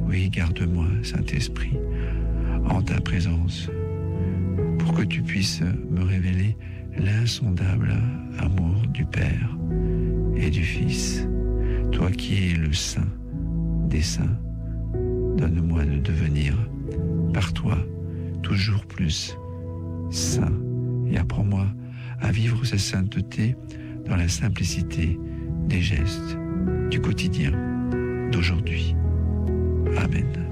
Oui, garde-moi, Saint-Esprit, en ta présence, pour que tu puisses me révéler l'insondable amour du Père et du Fils. Toi qui es le Saint des Saints, donne-moi de devenir, par toi, toujours plus saint, et apprends-moi à vivre cette sainteté dans la simplicité des gestes du quotidien d'aujourd'hui. Amen.